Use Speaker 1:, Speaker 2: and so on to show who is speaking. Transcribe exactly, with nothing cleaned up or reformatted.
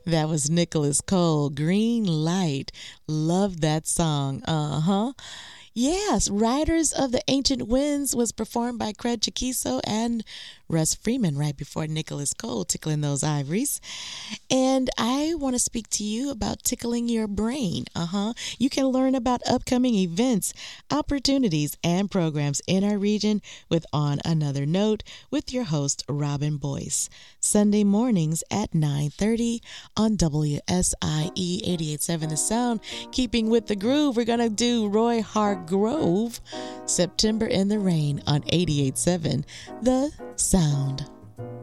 Speaker 1: That was Nicholas Cole, Green Light. Love that song. Uh-huh. Yes, Riders of the Ancient Winds was performed by Craig Chaquico and Russ Freeman right before Nicholas Cole, Tickling Those Ivories. And I want to speak to you about tickling your brain. Uh-huh. You can learn about upcoming events, opportunities, and programs in our region with On Another Note with your host, Robin Boyce. Sunday mornings at nine thirty on W S I E eighty-eight point seven The Sound. Keeping with the groove, we're going to do Roy Hargrove, September in the Rain on eighty-eight point seven The Sound.